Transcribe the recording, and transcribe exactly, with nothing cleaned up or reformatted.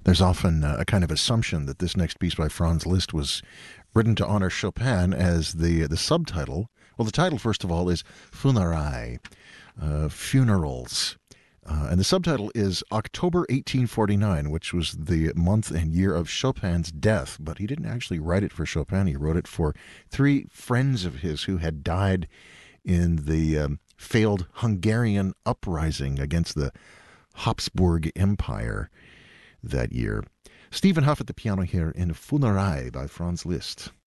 There's often uh, a kind of assumption that this next piece by Franz Liszt was written to honor Chopin, as the the subtitle. Well, the title, first of all, is Funerai, uh, funerals. Uh, and the subtitle is October eighteen forty-nine, which was the month and year of Chopin's death. But he didn't actually write it for Chopin. He wrote it for three friends of his who had died in the um, failed Hungarian uprising against the Habsburg Empire that year. Stephen Huff at the piano here in Funerai by Franz Liszt.